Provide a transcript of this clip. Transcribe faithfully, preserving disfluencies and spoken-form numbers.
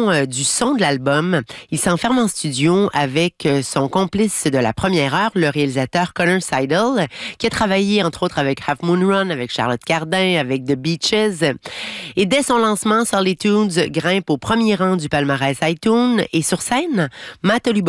question euh, du son de l'album. Il s'enferme en studio avec euh, son complice de la première heure, le réalisateur Connor Seidel, qui a travaillé entre autres avec Half Moon Run, avec Charlotte Cardin, avec The Beaches. Et dès son lancement, Solitudes grimpe au premier rang du palmarès iTunes. Et sur scène, Matt